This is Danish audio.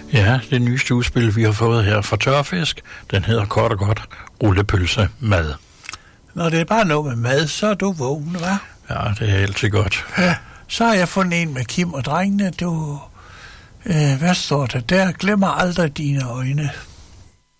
Ja, det nyeste udspil, vi har fået her fra Tørfisk, den hedder kort og godt rullepølse mad. Når det er bare noget med mad, så er du vågen, hva'? Ja, det er altid godt. Ja, så har jeg fundet en med Kim og drengene, du... hvad står der? Der glemmer aldrig dine øjne.